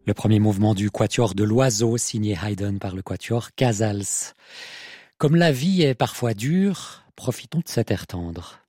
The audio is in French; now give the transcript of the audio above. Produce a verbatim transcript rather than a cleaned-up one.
Le premier mouvement du quatuor de l'oiseau, signé Haydn par le quatuor Casals. Comme la vie est parfois dure, profitons de cet air tendre.